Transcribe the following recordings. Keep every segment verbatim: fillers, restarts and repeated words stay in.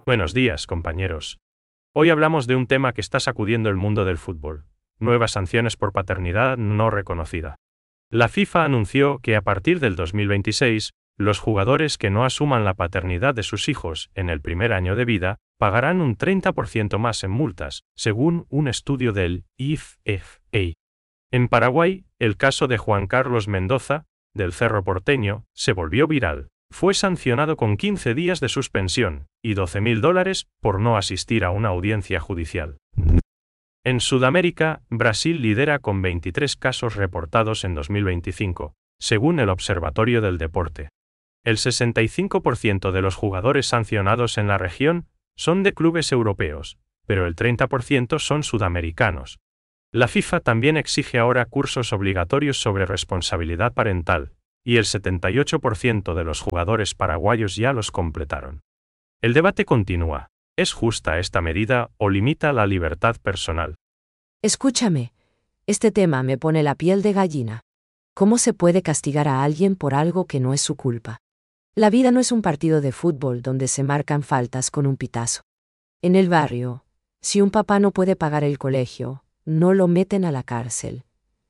Buenos días, compañeros. Hoy hablamos de un tema que está sacudiendo el mundo del fútbol: nuevas sanciones por paternidad no reconocida. La FIFA anunció que a partir del dos mil veintiséis, los jugadores que no asuman la paternidad de sus hijos en el primer año de vida pagarán un treinta por ciento más en multas, según un estudio del I F F A. En Paraguay, el caso de Juan Carlos Mendoza, del Cerro Porteño, se volvió viral. Fue sancionado con quince días de suspensión y doce mil dólares por no asistir a una audiencia judicial. En Sudamérica, Brasil lidera con veintitrés casos reportados en dos mil veinticinco, según el Observatorio del Deporte. El sesenta y cinco por ciento de los jugadores sancionados en la región son de clubes europeos, pero el treinta por ciento son sudamericanos. La FIFA también exige ahora cursos obligatorios sobre responsabilidad parental, y el setenta y ocho por ciento de los jugadores paraguayos ya los completaron. El debate continúa. ¿Es justa esta medida o limita la libertad personal? Escúchame, este tema me pone la piel de gallina. ¿Cómo se puede castigar a alguien por algo que no es su culpa? La vida no es un partido de fútbol donde se marcan faltas con un pitazo. En el barrio, si un papá no puede pagar el colegio, no lo meten a la cárcel.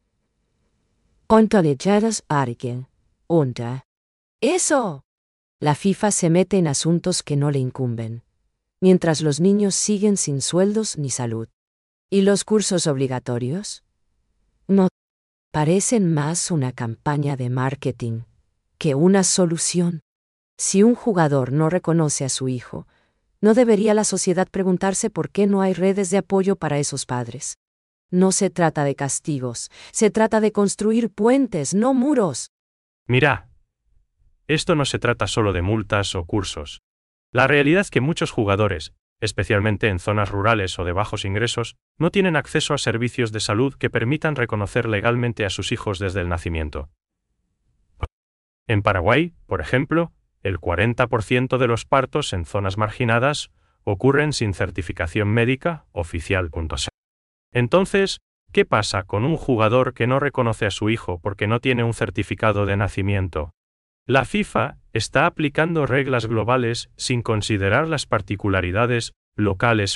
Unterlichadas Argen. Unter. ¡Eso! La FIFA se mete en asuntos que no le incumben, mientras los niños siguen sin sueldos ni salud. ¿Y los cursos obligatorios? No. Parecen más una campaña de marketing que una solución. Si un jugador no reconoce a su hijo, ¿no debería la sociedad preguntarse por qué no hay redes de apoyo para esos padres? No se trata de castigos, se trata de construir puentes, no muros. Mira, esto no se trata solo de multas o cursos. La realidad es que muchos jugadores, especialmente en zonas rurales o de bajos ingresos, no tienen acceso a servicios de salud que permitan reconocer legalmente a sus hijos desde el nacimiento. En Paraguay, por ejemplo, el cuarenta por ciento de los partos en zonas marginadas ocurren sin certificación médica oficial. Entonces, ¿qué pasa con un jugador que no reconoce a su hijo porque no tiene un certificado de nacimiento? La FIFA está aplicando reglas globales sin considerar las particularidades locales.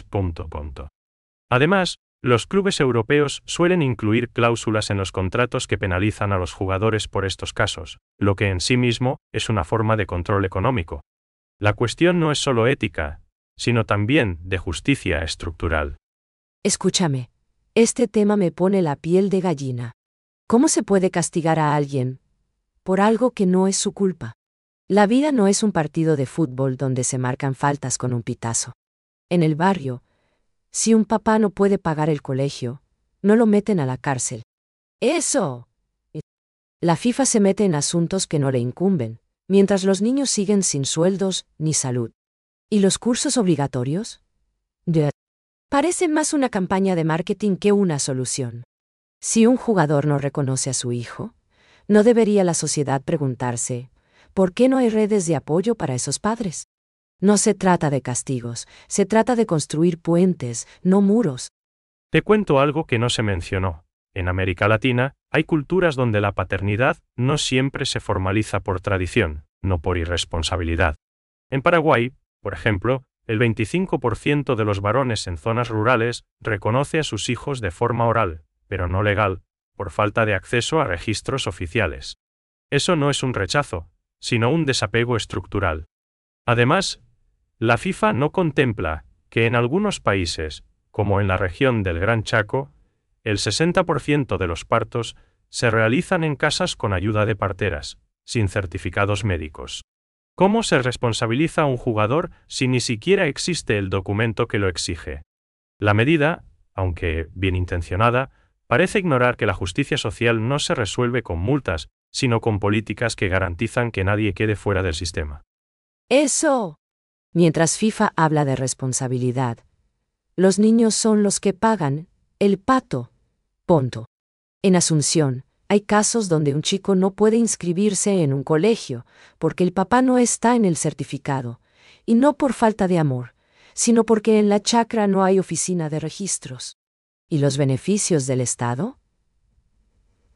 Además, los clubes europeos suelen incluir cláusulas en los contratos que penalizan a los jugadores por estos casos, lo que en sí mismo es una forma de control económico. La cuestión no es solo ética, sino también de justicia estructural. Escúchame, este tema me pone la piel de gallina. ¿Cómo se puede castigar a alguien por algo que no es su culpa? La vida no es un partido de fútbol donde se marcan faltas con un pitazo. En el barrio, si un papá no puede pagar el colegio, no lo meten a la cárcel. ¡Eso! La FIFA se mete en asuntos que no le incumben, mientras los niños siguen sin sueldos ni salud. ¿Y los cursos obligatorios? De Parecen más una campaña de marketing que una solución. Si un jugador no reconoce a su hijo, ¿no debería la sociedad preguntarse por qué no hay redes de apoyo para esos padres? No se trata de castigos, se trata de construir puentes, no muros. Te cuento algo que no se mencionó. En América Latina, hay culturas donde la paternidad no siempre se formaliza por tradición, no por irresponsabilidad. En Paraguay, por ejemplo, el veinticinco por ciento de los varones en zonas rurales reconoce a sus hijos de forma oral, pero no legal, por falta de acceso a registros oficiales. Eso no es un rechazo, sino un desapego estructural. Además, la FIFA no contempla que en algunos países, como en la región del Gran Chaco, el sesenta por ciento de los partos se realizan en casas con ayuda de parteras, sin certificados médicos. ¿Cómo se responsabiliza a un jugador si ni siquiera existe el documento que lo exige? La medida, aunque bien intencionada, parece ignorar que la justicia social no se resuelve con multas, sino con políticas que garantizan que nadie quede fuera del sistema. ¡Eso! Mientras FIFA habla de responsabilidad, los niños son los que pagan el pato. Punto. En Asunción, hay casos donde un chico no puede inscribirse en un colegio porque el papá no está en el certificado, y no por falta de amor, sino porque en la chacra no hay oficina de registros. ¿Y los beneficios del Estado?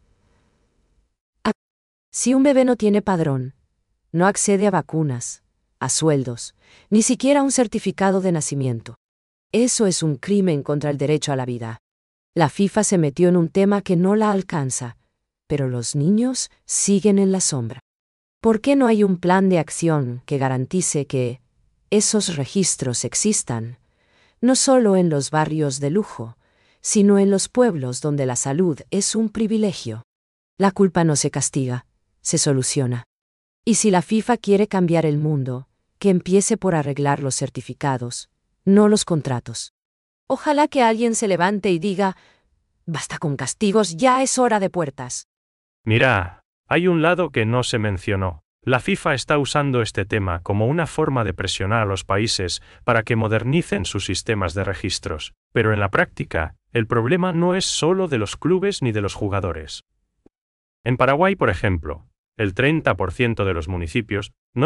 Si un bebé no tiene padrón, no accede a vacunas, a sueldos, ni siquiera un certificado de nacimiento. Eso es un crimen contra el derecho a la vida. La FIFA se metió en un tema que no la alcanza, pero los niños siguen en la sombra. ¿Por qué no hay un plan de acción que garantice que esos registros existan, no solo en los barrios de lujo, sino en los pueblos donde la salud es un privilegio? La culpa no se castiga, se soluciona. Y si la FIFA quiere cambiar el mundo, que empiece por arreglar los certificados, no los contratos. Ojalá que alguien se levante y diga, basta con castigos, ya es hora de puertas. Mira, hay un lado que no se mencionó. La FIFA está usando este tema como una forma de presionar a los países para que modernicen sus sistemas de registros, pero en la práctica, el problema no es solo de los clubes ni de los jugadores. En Paraguay, por ejemplo, el treinta por ciento de los municipios no